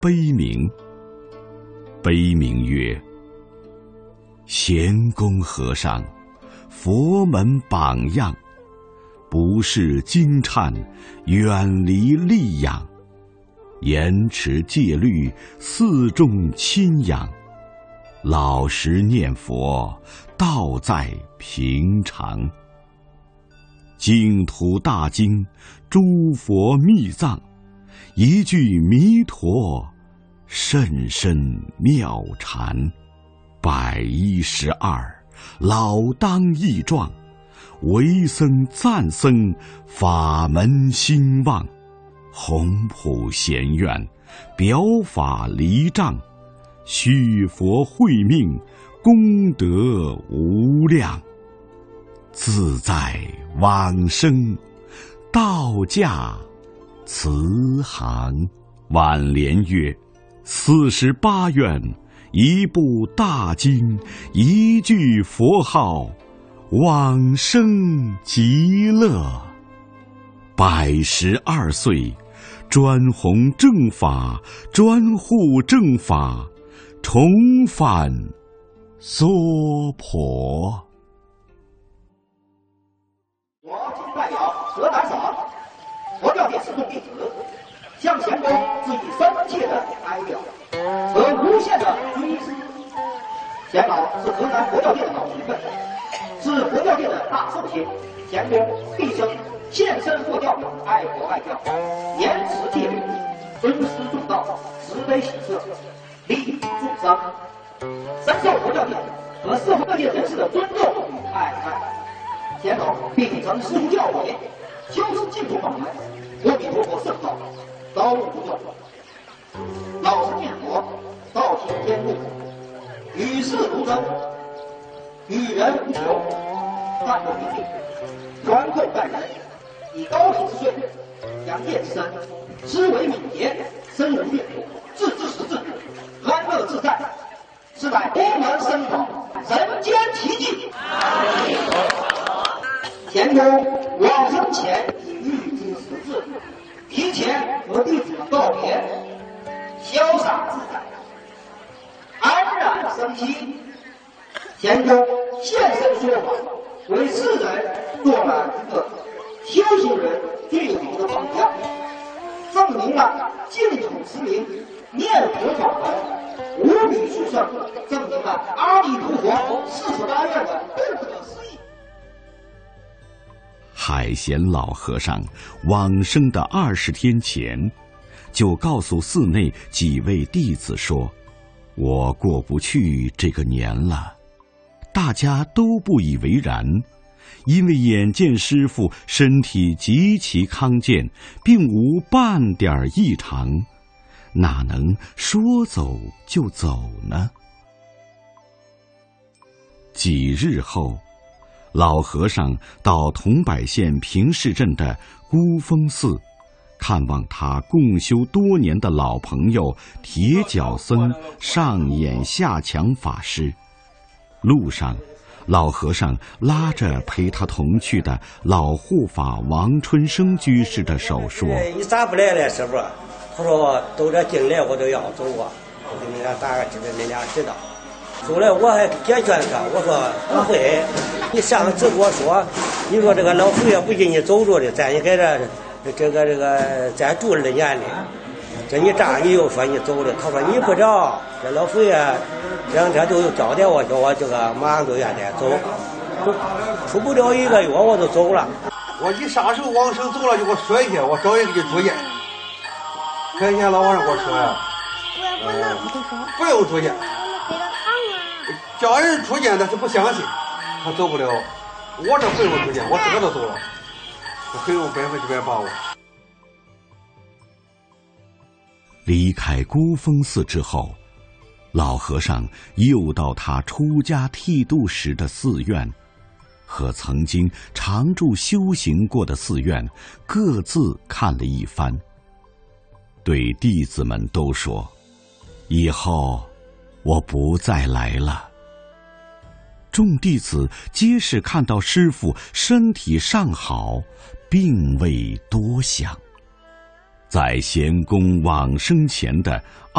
碑铭。碑铭曰：贤公和尚，佛门榜样，不事惊颤，远离戾养，严持戒律，四众亲仰，老实念佛，道在平常。净土大经，诸佛密藏，一句弥陀，甚深妙禅。112，老当益壮，为僧赞僧，法门兴旺。宏普贤愿，表法离障，续佛慧命，功德无量。自在往生，道驾慈航。挽联曰：48愿，一部大经，一句佛号，往生极乐。112岁，专弘正法，专护正法，重返娑婆。 我今代表河南省佛教界四众弟子，向贤公致以深切的哀悼和无限的追思。贤老是河南佛教界的老前辈，是佛教界的大寿星。贤公毕生献身佛教，爱国爱教，严持戒律，尊师重道，慈悲喜舍，利益众生，深受佛教界和社会各界人士的尊重与爱戴。贤老秉承师父教诲，修持净土法门，阿弥陀佛圣道，高度不断，老实念佛，道行天路，与世无争，与人无求，淡泊名利，宽厚待人，以高品之税，养业之身，思维敏捷，深入阅读，置之实质，安乐自在，是乃功能深广，人间奇迹。贤公往生前已预知时至，提前和弟子们告别，潇洒自在，安然生息。贤公现身说法，为世人做了一个修行人最好的榜样，证明了净土持名、念佛法门无比殊胜，证明了阿弥陀佛48愿的不可思议。 海贤老和尚往生的20天前，就告诉寺内几位弟子说：“我过不去这个年了。”大家都不以为然，因为眼见师父身体极其康健，并无半点异常，哪能说走就走呢？几日后，老和尚到桐柏县平市镇的孤峰寺，看望他共修多年的老朋友铁脚僧上演下强法师。路上，老和尚拉着陪他同去的老护法王春生居士的手说：“ 你咋不来了，师傅？”他说：“都这进来我都要走啊，我给你俩打个知道，你俩知道。”后来我还解劝他，我说：“不会，你上次跟我说，你说这个老佛爷不给你走着的，在你在这再住2年的，这你这样你又说你走了。”他说：“你不知道，这老佛爷2天都有交代我，叫我这个马上就愿再走，出不了1个月我就走了。 我你啥时候往生走了就给我说一下，我找人给你住院。前天老和尚跟我说呀，不用住院。叫人出院，但是不相信，他走不了。我这不用出院，我自个都走了，我很有100%把握。 离开孤峰寺之后，老和尚又到他出家剃度时的寺院，和曾经常住修行过的寺院各自看了一番，对弟子们都说：“以后我不再来了。”众弟子皆是看到师父身体尚好，并未多想。在贤公往生前的